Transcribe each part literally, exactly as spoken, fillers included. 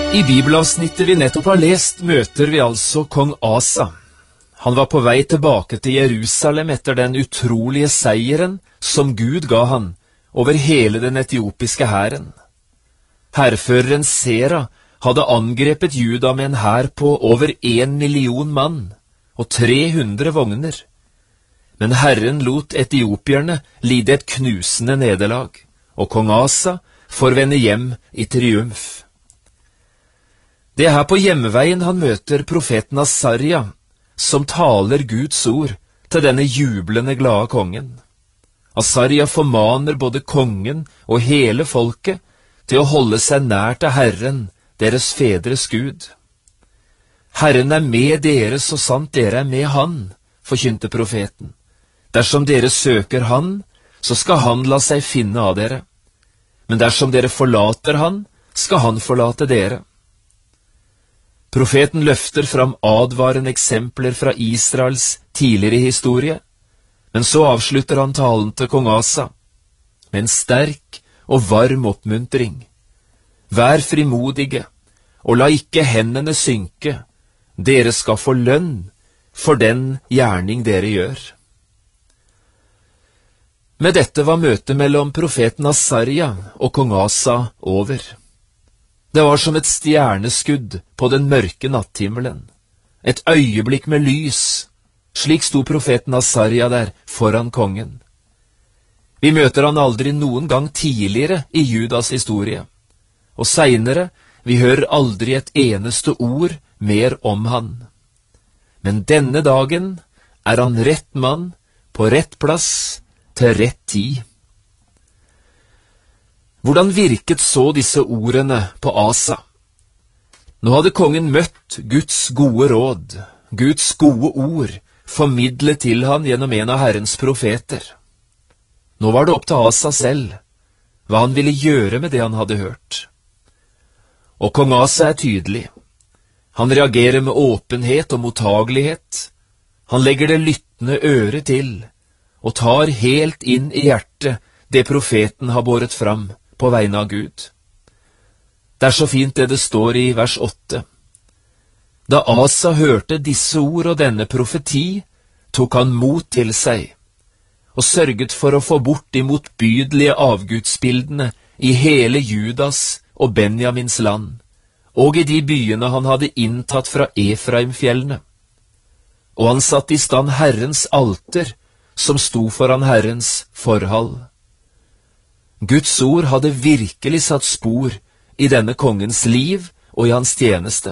I bibelavsnittet vi nettopp har lest, møter vi altså kong Asa. Han var på vei tilbake til Jerusalem etter den utrolige seieren som Gud ga han over hele den etiopiske hæren. Hærføreren Sera hadde angrepet Juda med en hær på over en million mann og tre hundre vogner. Men Herren lot etiopierne lide et knusende nederlag, og kong Asa får vende hjem i triumf. Det er her på hjemveien han møter profeten Asaria, som taler Guds ord til denne jublende glade kongen. Asaria formaner både kongen og hele folket til å holde seg nær til Herren, deres fedres Gud. Herren er med dere så sant dere er med han, forkynte profeten. Dersom dere søker han, så skal han la seg finne av dere. Men dersom dere forlater han, skal han forlate dere. Profeten løfter fram advarende eksempler fra Israels tidligere historie, men så avslutter han talen til kong Asa med en sterk og varm oppmuntring. Vær frimodige, og la ikke hendene synke, dere skal få lønn for den gjerning dere gjør. Med dette var møtet mellom profeten Asaria og kong Asa over. Det var som et stjerneskudd på den mørke natthimmelen, et øyeblikk med lys. Slik sto profeten Asaria der foran kongen. Vi møter han aldri noen gang tidligere i Judas historie, og senere vi hører aldri et eneste ord mer om han. Men denne dagen er han rett mann på rett plass til rett tid. Hvordan virket så disse ordene på Asa? Nå hadde kongen møtt Guds gode råd, Guds gode ord, formidlet til han gjennom en av Herrens profeter. Nå var det opp til Asa selv, hva han ville gjøre med det han hadde hørt. Og kong Asa er tydelig. Han reagerer med åpenhet og mottagelighet. Han legger det lyttende øret til, og tar helt inn i hjertet det profeten har båret fram på vegne av Gud. Det er så fint det det står i vers åtte. Da Asa hørte disse ord og denne profeti, tok han mot til seg, og sørget for å få bort de motbydelige avgudsbildene i hele Judas og Benjamins land, og i de byene han hadde inntatt fra Efraimfjellene. Og han satt i stand Herrens alter, som sto foran Herrens forhall. Guds ord hadde virkelig satt spor i denne kongens liv og i hans tjeneste.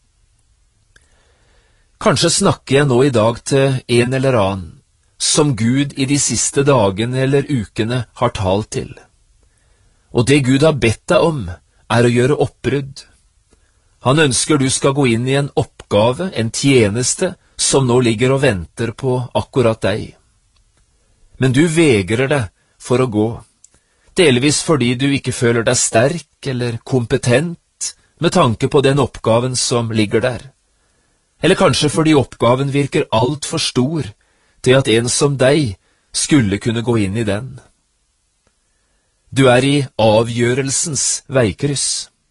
Kanskje snakker jeg nå i dag til en eller annen, som Gud i de siste dagene eller ukene har talt til. Og det Gud har bedt deg om, er å gjøre oppbrudd. Han ønsker du skal gå inn i en oppgave, en tjeneste, som nå ligger og venter på akkurat deg. Men du vegrer deg for å gå. Delvis fordi du ikke føler deg sterk eller kompetent med tanke på den oppgaven som ligger der. Eller kanskje fordi oppgaven virker alt for stor til at en som deg skulle kunne gå inn i den. Du er i avgjørelsens veikryss.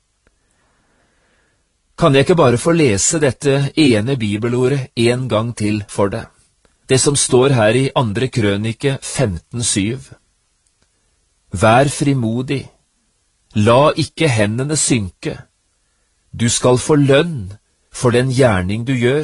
Kan jeg ikke bare få lese dette ene bibelordet en gang til for deg? Det som står her i andre krønike femten syv. Vær frimodig, la ikke hendene synke, du skal få lønn for den gjerning du gjør.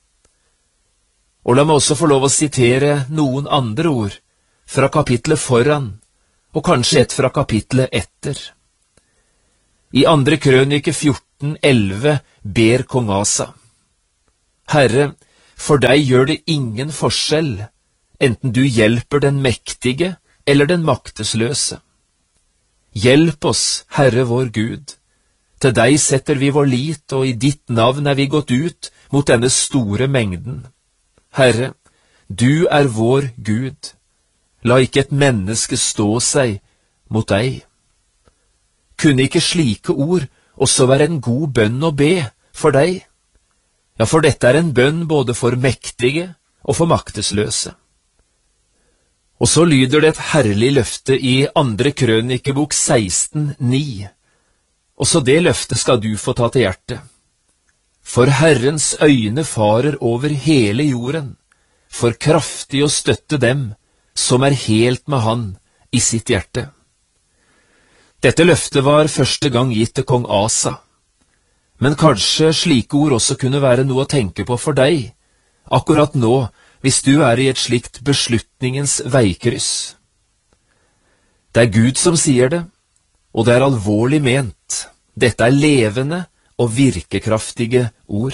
Og la meg også få lov å sitere noen andre ord fra kapitlet foran, og kanskje et fra kapitlet etter. I andre krønike fjorten elleve ber kong Asa. Herre, for deg gjør det ingen forskjell, enten du hjelper den mektige eller den maktesløse. Hjelp oss, Herre vår Gud. Til deg setter vi vår lit, og i ditt navn er vi gått ut mot denne store mengden. Herre, du er vår Gud. La ikke et menneske stå seg mot deg. Kunne ikke slike ord også være en god bønn å be for deg? Ja, for dette er en bønn både for mektige og for maktesløse. Og så lyder det et herlig løfte i andre krønikebok seksten ni. Også det løftet skal du få ta til hjertet. For Herrens øyne farer over hele jorden, for kraftig å støtte dem som er helt med Han i sitt hjerte. Dette løftet var første gang gitt til kong Asa, men kanskje slike ord også kunne være noe å tenke på for deg, akkurat nå, hvis du er i et slikt beslutningens veikryss. Det er Gud som sier det, og det er alvorlig ment. Dette er levende og virkekraftige ord.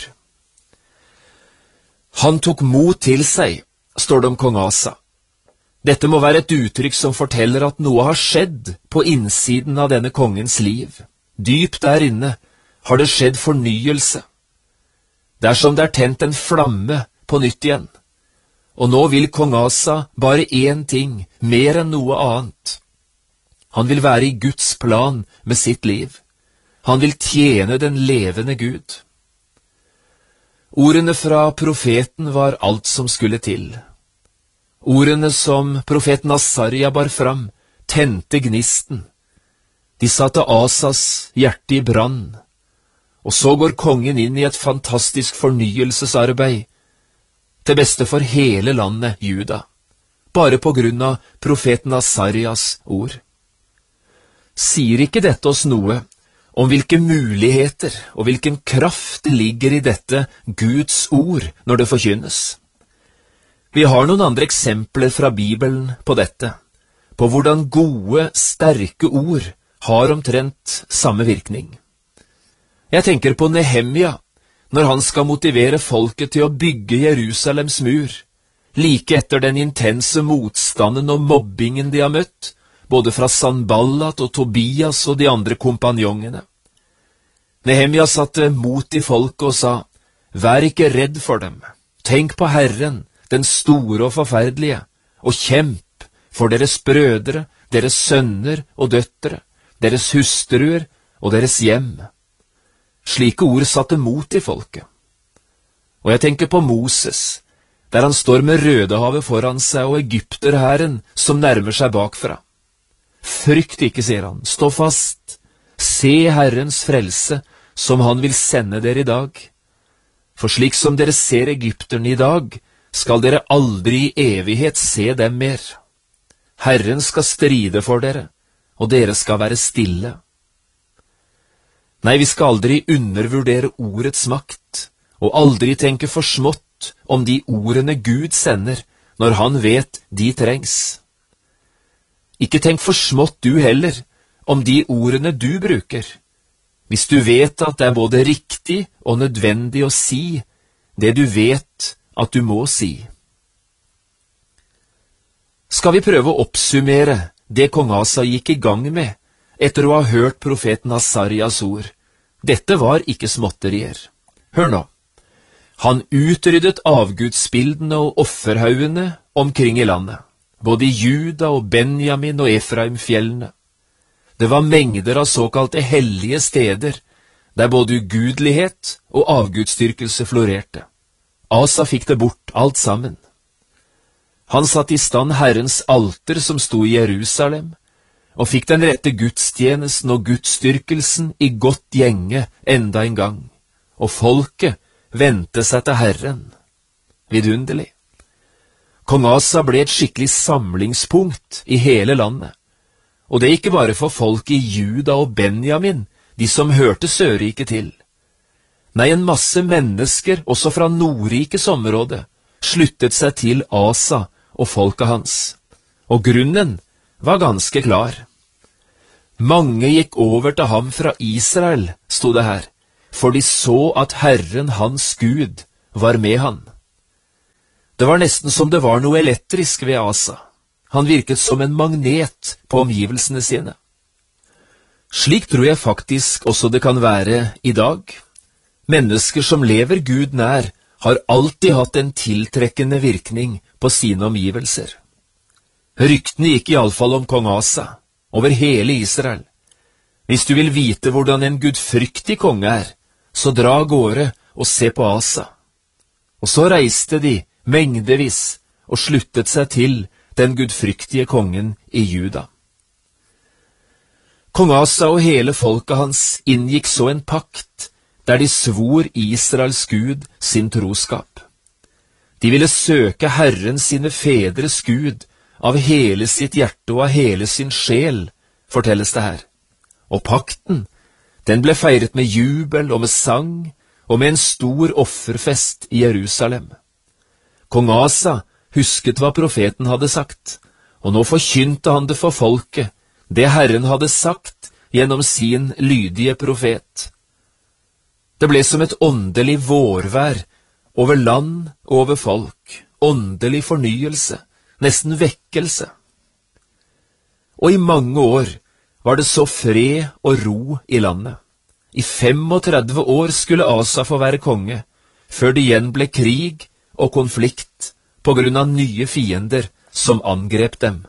Han tok mot til seg, står det om kong Asa. Dette må være et uttrykk som forteller at noe har skjedd på innsiden av denne kongens liv. Dypt der inne har det skjedd fornyelse. Det er som det er tent en flamme på nytt igjen. Og nå vil kong Asa bare én ting, mer enn noe annet. Han vil være i Guds plan med sitt liv. Han vil tjene den levende Gud. Ordene fra profeten var alt som skulle til. Ordene som profeten Asaria bar fram, tente gnisten. De satte Asas hjerte i brann. Og så går kongen inn i et fantastisk fornyelsesarbeid, til beste for hele landet Juda, bare på grunn av profeten Asarias ord. Sier ikke dette oss noe om hvilke muligheter og hvilken kraft det ligger i dette Guds ord når det forkynnes? Vi har noen andre eksempler fra Bibelen på dette, på hvordan gode, sterke ord har omtrent samme virkning. Jeg tenker på Nehemia, når han skal motivere folket til å bygge Jerusalems mur, like etter den intense motstanden og mobbingen de har møtt, både fra Sanballat og Tobias og de andre kompanjongene. Nehemia satte mot i folket og sa, «Vær ikke redd for dem, tenk på Herren, den store og forferdelige, og kjemp for deres brødre, deres sønner og døtre, deres hustruer og deres hjem.» Slike ord satte mot i folket. Og jeg tenker på Moses, der han står med Rødehavet foran seg og egypterherren som nærmer seg bakfra. Frykt ikke, sier han, stå fast, se Herrens frelse, som han vil sende dere i dag. For slik som dere ser egypterne i dag, skal dere aldri i evighet se dem mer. Herren skal stride for dere, og dere skal være stille. Nei, vi skal aldri undervurdere ordets makt, og aldri tenke for smått om de ordene Gud sender, når han vet de trengs. Ikke tenk for smått du heller, om de ordene du bruker, hvis du vet at det er både riktig og nødvendig å si det du vet at du må si. Skal vi prøve å oppsummere det kong Asa gikk i gang med, etter å ha hørt profeten Asarias ord? Dette var ikke småtterier. Hør nå. Han utryddet avgudsbildene og offerhaugene omkring i landet, både i Juda og Benjamin og Efraim-fjellene. Det var mengder av såkalte hellige steder, der både ugudelighet og avgudsdyrkelse florerte. Asa fikk det bort, alt sammen. Han satte i stand Herrens alter som sto i Jerusalem, og fikk den rette gudstjenesten og gudsdyrkelsen i godt gjenge enda en gang, og folket vendte seg til Herren. Vidunderlig. Kong Asa ble et skikkelig samlingspunkt i hele landet, og det ikke bare for folk i Juda og Benjamin, de som hørte Sørriket til. Nei, en masse mennesker, også fra Nordrikes område, sluttet seg til Asa og folket hans, og grunnen var ganske klar. Mange gikk over til ham fra Israel, sto det her, for de så at Herren hans Gud var med han. Det var nesten som det var noe elektrisk ved Asa. Han virket som en magnet på omgivelsene sine. Slik tror jeg faktisk også det kan være i dag. Mennesker som lever Gud nær, har alltid hatt en tiltrekkende virkning på sine omgivelser. Ryktene gikk i alle fall om kong Asa, over hele Israel. Hvis du vil vite hvordan en gudfryktig konge er, så dra av gårde og se på Asa. Og så reiste de mengdevis og sluttet seg til den gudfryktige kongen i Juda. Kong Asa og hele folket hans inngikk så en pakt, der de svor Israels Gud sin troskap. De ville søke Herren sine fedres Gud av hele sitt hjerte og av hele sin sjel, fortelles det her. Og pakten, den ble feiret med jubel og med sang, og med en stor offerfest i Jerusalem. Kong Asa husket hva profeten hadde sagt, og nå forkynte han det for folket, det Herren hadde sagt gjennom sin lydige profet. Det ble som et åndelig vårvær over land og over folk, åndelig fornyelse, nesten vekkelse. Og i mange år var det så fred og ro i landet. I femogtredve år skulle Asa få være konge, før det igjen ble krig og konflikt på grunn av nye fiender som angrep dem.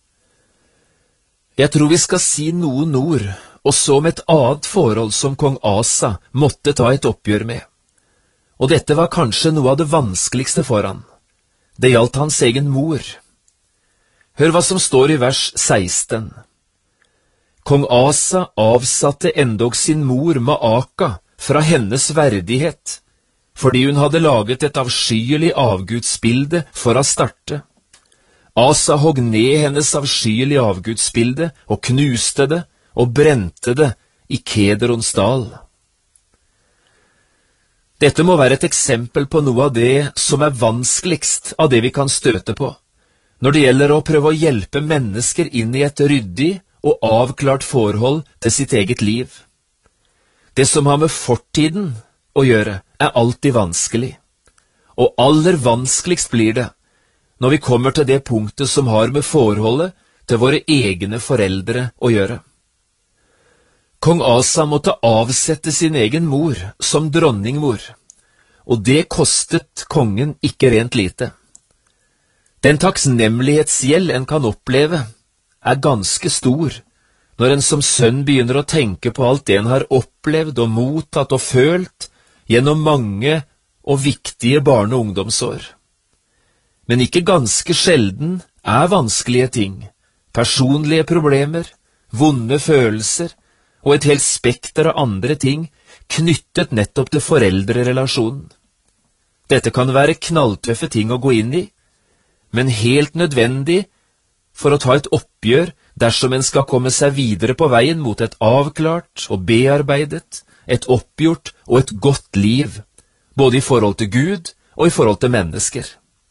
Jeg tror vi skal si noen ord også om et annet forhold som kong Asa måtte ta et oppgjør med. Og dette var kanskje noe av det vanskeligste for han. Det gjaldt hans egen mor. Hør hva som står i vers seksten. Kong Asa avsatte endog sin mor Maaka fra hennes verdighet, fordi hun hadde laget et avskyelig avgudsbilde for å starte. Asa hogg ned hennes avskyelige avgudsbilde og knuste det og brente det i Kederons dal. Dette må være et eksempel på noe av det som er vanskeligst av det vi kan støte på, når det gjelder å prøve å hjelpe mennesker inn i et ryddig og avklart forhold til sitt eget liv. Det som har med fortiden å gjøre, er alltid vanskelig, og aller vanskeligst blir det når vi kommer til det punktet som har med forholdet til våre egne foreldre å gjøre. Kong Asa måtte avsette sin egen mor som dronningmor, og det kostet kongen ikke rent lite. Den takknemlighetsgjeld en kan oppleve er ganske stor når en som sønn begynner å tenke på alt det en har opplevd og mottatt og følt gjennom mange og viktige barne- og ungdomsår. Men ikke ganske sjelden er vanskelige ting, personlige problemer, vonde følelser og et helt spekter av andre ting knyttet nettopp til foreldrerelasjonen. Dette kan være knalltøffe ting å gå inn i, men helt nødvendig for å ta et oppgjør dersom en skal komme seg videre på veien mot et avklart og bearbeidet, et oppgjort og et godt liv, både i forhold til Gud og i forhold til mennesker.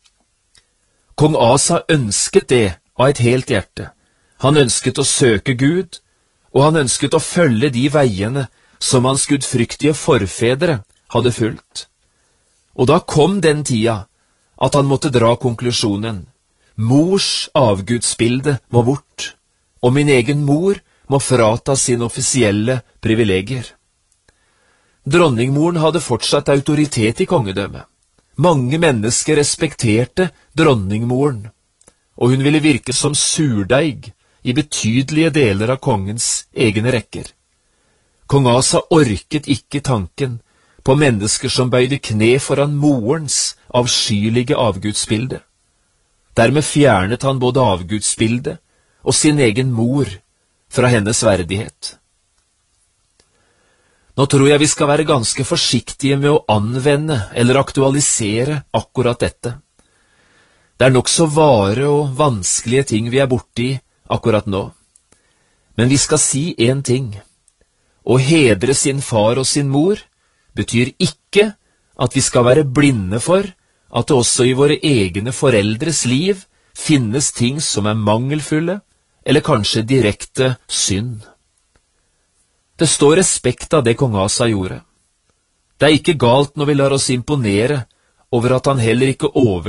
Kong Asa ønsket det av et helt hjerte. Han ønsket å søke Gud, og han ønsket å følge de veiene som hans gudfryktige forfedre hadde fulgt. Og da kom den tida at han måtte dra konklusjonen: mors avgudsbilde må bort, og min egen mor må frata sine offisielle privilegier. Dronningmoren hadde fortsatt autoritet i kongedømmet. Mange mennesker respekterte dronningmoren, og hun ville virke som surdeig i betydelige deler av kongens egne rekker. Kong Asa orket ikke tanken på mennesker som bøyde kne foran morens avskyelige avgudsbilde. Dermed fjernet han både avgudsbildet og sin egen mor fra hennes verdighet. Nå tror jeg vi skal være ganske forsiktige med å anvende eller aktualisere akkurat dette. Det er nokså vare og vanskelige ting vi er borti akkurat nå. Men vi skal si en ting. Å hedre sin far og sin mor betyr ikke at vi skal være blinde for at det også i våre egne foreldres liv finnes ting som er mangelfulle, eller kanskje direkte synd. Det står respekt av det kong Asa gjorde. Det er ikke galt når vi lar oss imponere over at han heller ikke over